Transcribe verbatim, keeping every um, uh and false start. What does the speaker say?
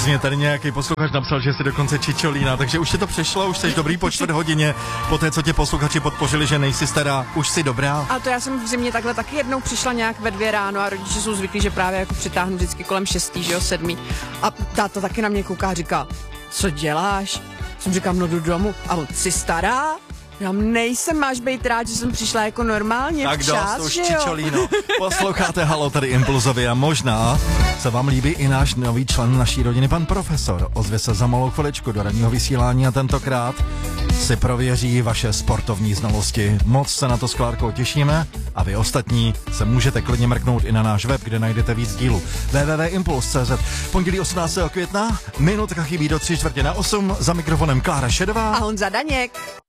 mě tady nějaký posluchač napsal, že jsi dokonce čičolína, takže už ti to přešlo, už jsi dobrý po čtvrt hodině, po té, co tě posluchači podpořili, že nejsi stará, už jsi dobrá. A to já jsem v zimě takhle taky jednou přišla nějak ve dvě ráno a rodiče jsou zvyklí, že právě jako přitáhnu vždycky kolem šestý, že jo, sedmý. A táta taky na mě kouká a říká, co děláš? Jsem říkám, no jdu domů. A on, jsi stará? Já nejsem, máš být rád, že jsem přišla jako normálně tak včas, dost, už že jo? čičolíno. Posloucháte Halo tady Impulzově a možná se vám líbí i náš nový člen naší rodiny, pan profesor. Ozve se za malou chviličku do ranního vysílání a tentokrát si prověří vaše sportovní znalosti. Moc se na to s Klárkou těšíme a vy ostatní se můžete klidně mrknout i na náš web, kde najdete víc dílů. w w w tečka impuls tečka c z. Pondělí osmnáctého května, minutka chybí do tři čtvrtě na osm, za mikrofonem Klára Šedová A Honza Daněk.